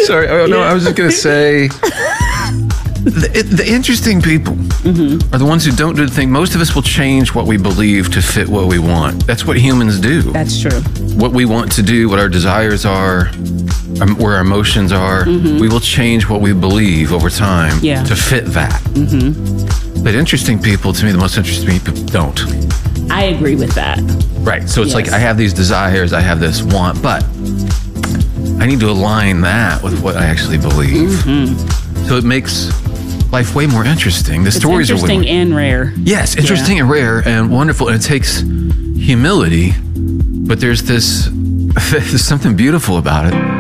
Sorry. Oh, no, I was just going to say, the interesting people are the ones who don't do the thing. Most of us will change what we believe to fit what we want. That's what humans do. That's true. What we want to do, what our desires are, where our emotions are, we will change what we believe over time to fit that. But interesting people, to me, the most interesting people don't. I agree with that. Right. So it's like I have these desires, I have this want, but I need to align that with what I actually believe. So it makes life way more interesting. The stories are interesting and rare. Yes, interesting and rare and wonderful. And it takes humility, but there's something beautiful about it.